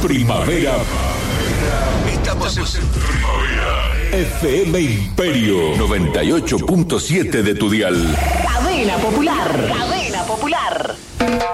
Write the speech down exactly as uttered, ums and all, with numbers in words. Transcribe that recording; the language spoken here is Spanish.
Primavera. Estamos en primavera. F M Imperio noventa y ocho punto siete de tu dial. Cadena Popular. Cadena Popular.